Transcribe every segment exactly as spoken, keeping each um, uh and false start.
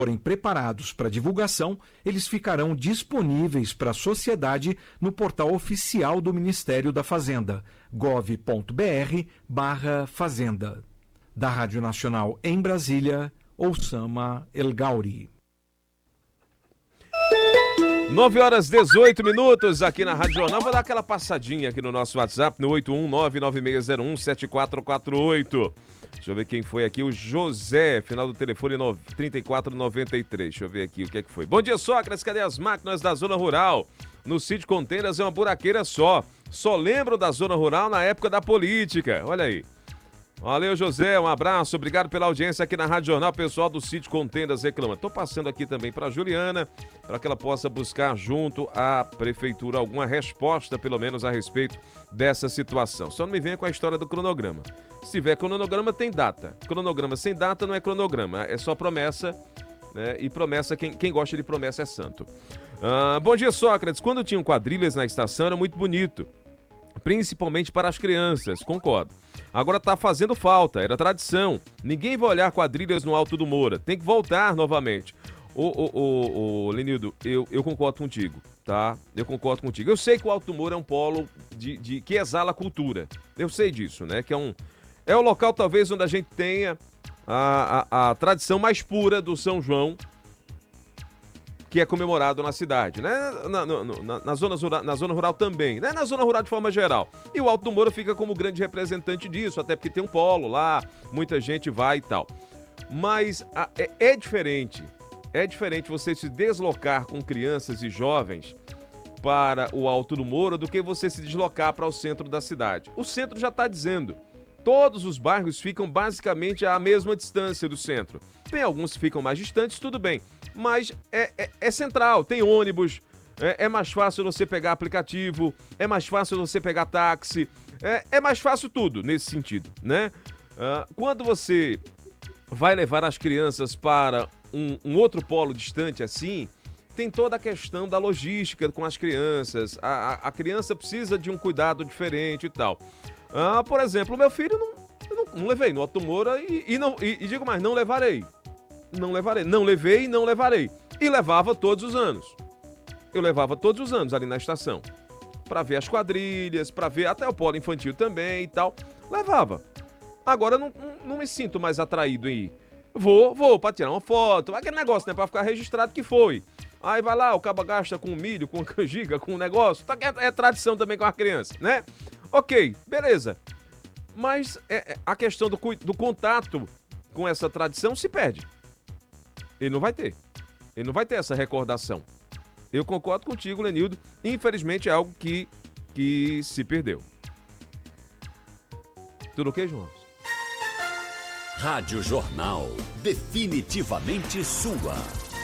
forem preparados para divulgação, eles ficarão disponíveis para a sociedade no portal oficial do Ministério da Fazenda, gov ponto br barra fazenda. Da Rádio Nacional em Brasília, Oussama El Gauri. nove horas e dezoito minutos aqui na Rádio Jornal. Vou dar aquela passadinha aqui no nosso WhatsApp, no oito um nove nove seis zero um sete quatro quatro oito. Deixa eu ver quem foi aqui, o José, final do telefone trinta e quatro noventa e três. Deixa eu ver aqui o que é que foi. Bom dia, Sócrates, cadê as máquinas da zona rural? No sítio Conteiras é uma buraqueira só. Só lembro da zona rural na época da política. Olha aí. Valeu, José, um abraço, obrigado pela audiência aqui na Rádio Jornal, pessoal do sítio Contendas reclama. Estou passando aqui também para a Juliana, para que ela possa buscar junto à prefeitura alguma resposta, pelo menos a respeito dessa situação. Só não me venha com a história do cronograma. Se tiver cronograma, tem data. Cronograma sem data não é cronograma, é só promessa, né? E promessa, quem, quem gosta de promessa é santo. Ah, bom dia, Sócrates. Quando tinham quadrilhas na estação era muito bonito, principalmente para as crianças, concordo. Agora tá fazendo falta, era tradição. Ninguém vai olhar quadrilhas no Alto do Moura. Tem que voltar novamente. Ô, ô, ô, ô Lenildo, eu, eu concordo contigo, tá? Eu concordo contigo. Eu sei que o Alto do Moura é um polo de, de, que exala a cultura. Eu sei disso, né? Que é um... É o local, talvez, onde a gente tenha a, a, a tradição mais pura do São João, que é comemorado na cidade, né? Na, na, na, na, zona, na zona rural também, né? Na zona rural de forma geral. E o Alto do Moura fica como grande representante disso, até porque tem um polo lá, muita gente vai e tal. Mas a, é, é diferente, é diferente você se deslocar com crianças e jovens para o Alto do Moura do que você se deslocar para o centro da cidade. O centro já está dizendo, todos os bairros ficam basicamente à mesma distância do centro. Tem alguns que ficam mais distantes, tudo bem. Mas é, é, é central, tem ônibus, é, é mais fácil você pegar aplicativo, é mais fácil você pegar táxi, é, é mais fácil tudo nesse sentido, né? Ah, quando você vai levar as crianças para um, um outro polo distante assim, tem toda a questão da logística com as crianças, a, a, a criança precisa de um cuidado diferente e tal. Ah, por exemplo, o meu filho não, eu não, não levei no Alto Moura e, e, não, e, e digo mais, não levarei. Não levarei. Não levei e não levarei. E levava todos os anos. Eu levava todos os anos ali na estação. Pra ver as quadrilhas, pra ver até o polo infantil também e tal. Levava. Agora não, não, não me sinto mais atraído em ir. Vou, vou pra tirar uma foto. Aquele negócio, né? Pra ficar registrado que foi. Aí vai lá, o caba gasta com milho, com canjica, com um negócio. É, é tradição também com a criança, né? Ok, beleza. Mas é, a questão do, do contato com essa tradição se perde. Ele não vai ter. Ele não vai ter essa recordação. Eu concordo contigo, Lenildo. Infelizmente é algo que, que se perdeu. Tudo ok, João? Rádio Jornal. Definitivamente sua.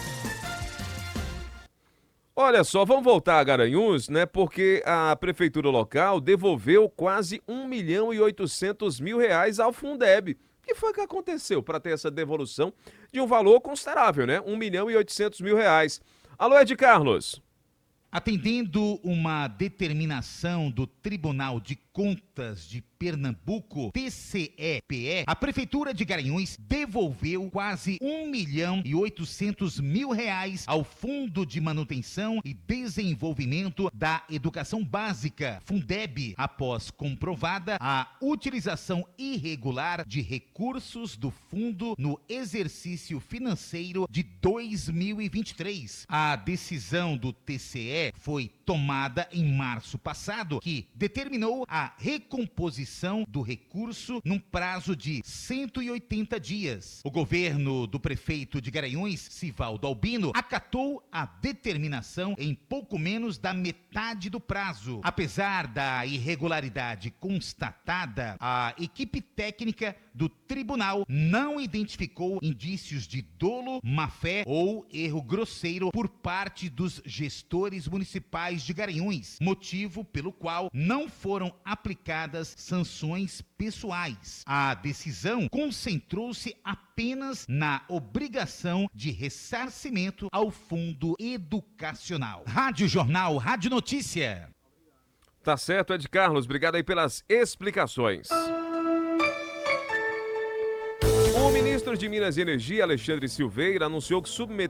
Olha só, vamos voltar a Garanhuns, né? Porque a prefeitura local devolveu quase um milhão e oitocentos mil reais ao Fundeb. O que foi que aconteceu para ter essa devolução de um valor considerável, né? um milhão e oitocentos mil reais. Alô, Ed Carlos. Atendendo uma determinação do Tribunal de Contas de Pernambuco, T C E P E, a Prefeitura de Garanhuns devolveu quase um milhão e oitocentos mil reais ao Fundo de Manutenção e Desenvolvimento da Educação Básica, Fundeb, após comprovada a utilização irregular de recursos do fundo no exercício financeiro de dois mil e vinte e três. A decisão do T C E foi tomada em março passado, que determinou a recomposição do recurso num prazo de cento e oitenta dias. O governo do prefeito de Garanhuns, Sivaldo Albino, acatou a determinação em pouco menos da metade do prazo. Apesar da irregularidade constatada, a equipe técnica do tribunal não identificou indícios de dolo, má-fé ou erro grosseiro por parte dos gestores municipais de Garanhuns, motivo pelo qual não foram aplicadas sanções pessoais. A decisão concentrou-se apenas na obrigação de ressarcimento ao fundo educacional. Rádio Jornal, Rádio Notícia. Tá certo, Ed Carlos, obrigado aí pelas explicações. O ministro ministro de Minas e Energia, Alexandre Silveira, anunciou que submeteu